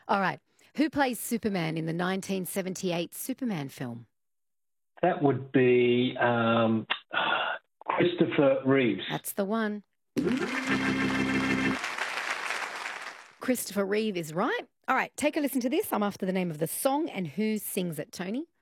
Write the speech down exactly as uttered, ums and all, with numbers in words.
All right. Who plays Superman in the nineteen seventy-eight Superman film? That would be um, Christopher Reeves. That's the one. Christopher Reeve is right. All right, take a listen to this. I'm after the name of the song and who sings it, Tony.